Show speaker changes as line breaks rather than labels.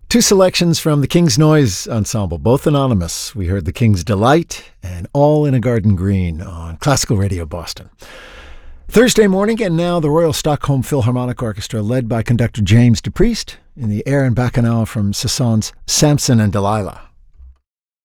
Two selections from the King's Noise Ensemble, both anonymous. We heard The King's Delight and All in a Garden Green on Classical Radio Boston. Thursday morning, and now the Royal Stockholm Philharmonic Orchestra, led by conductor James DePriest, in the air and bacchanal from Sasson's Samson and Delilah.